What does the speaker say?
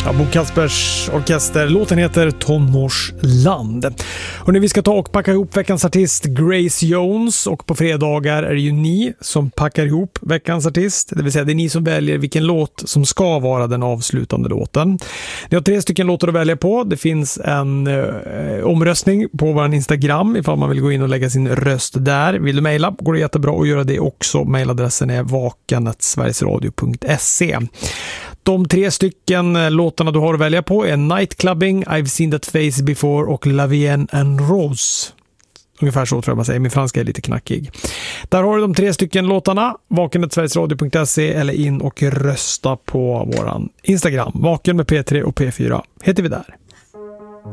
Ja, Bo Kaspers orkester. Låten heter Tonårsland. Och när vi ska ta och packa ihop veckans artist Grace Jones, och på fredagar är det ju ni som packar ihop veckans artist. Det vill säga det är ni som väljer vilken låt som ska vara den avslutande låten. Ni har 3 stycken låtar att välja på. Det finns en omröstning på vår Instagram ifall man vill gå in och lägga sin röst där. Vill du mejla går det jättebra att göra det också. Mejladressen är vakan@sverigesradio.se. De 3 stycken låtarna du har att välja på är Nightclubbing, I've seen that face before och La Vienne and Rose. Ungefär så tror jag man säger. Min franska är lite knackig. Där har du de 3 stycken låtarna. vakan@sverigesradio.se eller in och rösta på våran Instagram. Vaken med P3 och P4 heter vi där.